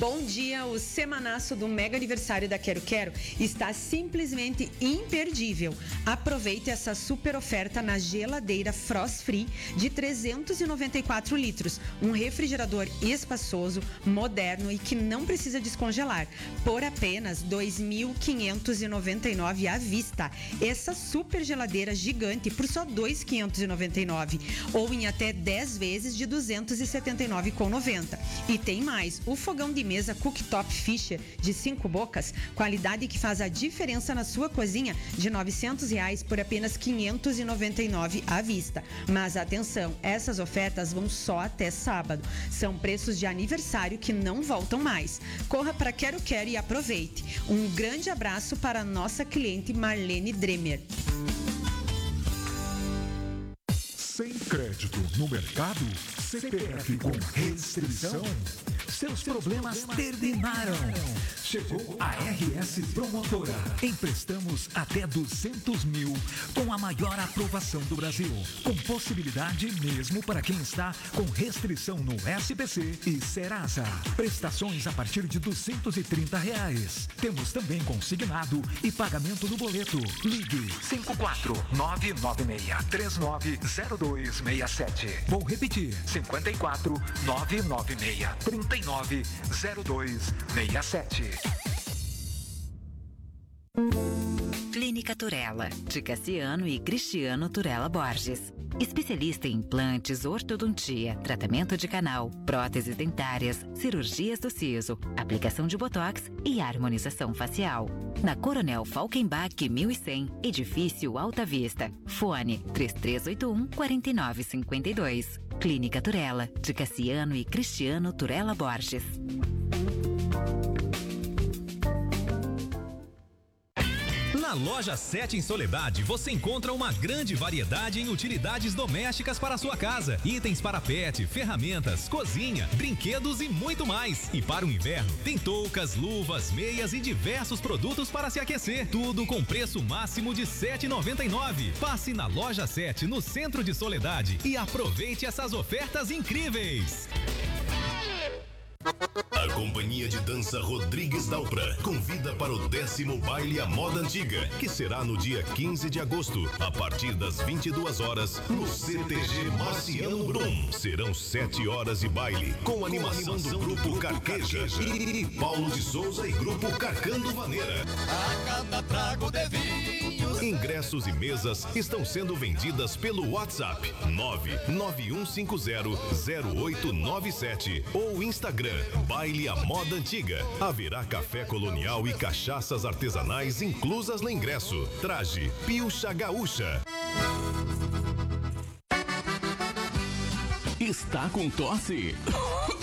Bom dia, o semanaço do mega aniversário da Quero Quero está simplesmente imperdível. Aproveite essa super oferta na geladeira Frost Free de 394 litros, um refrigerador espaçoso, moderno e que não precisa descongelar, por apenas R$ 2.599 à vista. Essa super geladeira gigante por só R$ 2.599 ou em até 10 vezes de R$ 279,90. E tem mais, o fogão de mesa Cooktop Fisher de 5 bocas, qualidade que faz a diferença na sua cozinha, de R$ 900 por apenas R$ 599 à vista. Mas atenção, essas ofertas vão só até sábado. São preços de aniversário que não voltam mais. Corra para Quero Quero e aproveite. Um grande abraço para a nossa cliente Marlene Dremer. Sem crédito no mercado? CPF com restrição? Seus problemas terminaram. Chegou a RS Promotora. Emprestamos até 200 mil com a maior aprovação do Brasil. Com possibilidade mesmo para quem está com restrição no SPC e Serasa. Prestações a partir de R$230. Temos também consignado e pagamento no boleto. Ligue 54996390267. Vou repetir. 54996390267. Clínica Turella, de Cassiano e Cristiano Turella Borges. Especialista em implantes, ortodontia, tratamento de canal, próteses dentárias, cirurgias do siso, aplicação de botox e harmonização facial. Na Coronel Falkenbach 1100, edifício Alta Vista. Fone 3381-4952. Clínica Turella, de Cassiano e Cristiano Turella Borges. Na Loja 7 em Soledade, você encontra uma grande variedade em utilidades domésticas para a sua casa. Itens para pet, ferramentas, cozinha, brinquedos e muito mais. E para o inverno, tem toucas, luvas, meias e diversos produtos para se aquecer. Tudo com preço máximo de R$ 7,99. Passe na Loja 7, no centro de Soledade, e aproveite essas ofertas incríveis. A Companhia de Dança Rodrigues Dalpra convida para o 10º Baile à Moda Antiga, que será no dia 15 de agosto, a partir das 22 horas, no CTG Marciano Brum. Serão 7 horas de baile, com animação do Grupo Carqueja e Paulo de Souza e Grupo Carcando Vaneira. A cada trago de vinhos. Ingressos e mesas estão sendo vendidas pelo WhatsApp 991500897 ou Instagram Baile à Moda Antiga. Haverá café colonial e cachaças artesanais inclusas no ingresso. Traje Pilcha Gaúcha. Está com tosse?